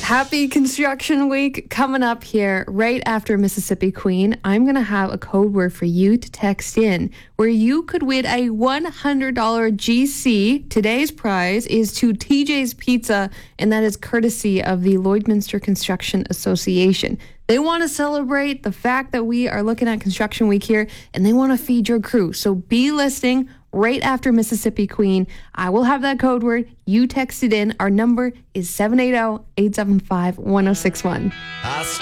Happy Construction Week coming up here right after Mississippi Queen. I'm going to have a code word for you to text in where you could win a $100 GC. Today's prize is to TJ's Pizza, and that is courtesy of the Lloydminster Construction Association. They want to celebrate the fact that we are looking at Construction Week here, and they want to feed your crew. So be listening right after Mississippi Queen. I will have that code word. You text it in. Our number is 780-875-1061.